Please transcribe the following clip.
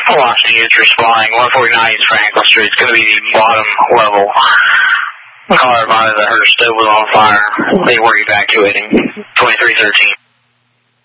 Washington units responding. 149 East Franklin Street. It's going to be the bottom level. Car advised that her stove was on fire. They were evacuating. 2313.